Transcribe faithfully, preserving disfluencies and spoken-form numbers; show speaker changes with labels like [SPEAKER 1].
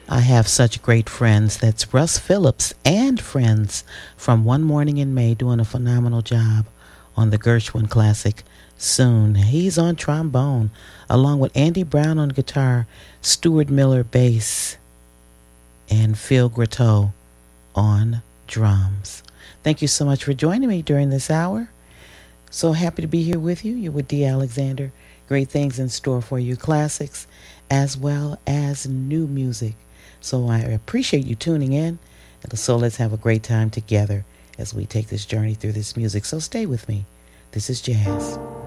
[SPEAKER 1] I have such great friends. That's Russ Phillips and friends from One Morning in May doing a phenomenal job on the Gershwin classic Soon. He's on trombone along with Andy Brown on guitar, Stuart Miller bass, and Phil Gratteau on drums. Thank you so much for joining me during this hour. So happy to be here with you. You're with Dee Alexander. Great things in store for you, classics as well as new music. So I appreciate you tuning in. And so let's have a great time together as we take this journey through this music. So stay with me. This is Jazz.